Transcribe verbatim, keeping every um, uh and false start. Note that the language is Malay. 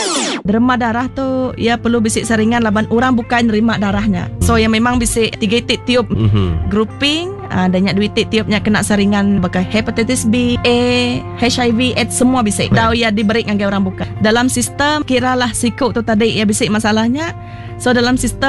Derma darah tu ya perlu bisik saringan laban orang bukan nerima darahnya. So yang memang bisik tiga titik tiup mm-hmm. grouping uh, dan yang dua titik tiupnya kena saringan pakai hepatitis B, A, H I V, AIDS semua bisik. Tahu ya diberi dengan orang bukan. Dalam sistem kiralah sikuk tu tadi ya bisik masalahnya. So dalam sistem